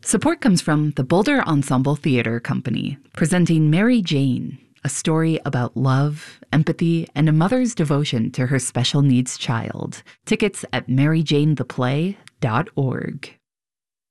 Support comes from the Boulder Ensemble Theater Company, presenting Mary Jane, a story about love, empathy, and a mother's devotion to her special needs child. Tickets at maryjanetheplay.org.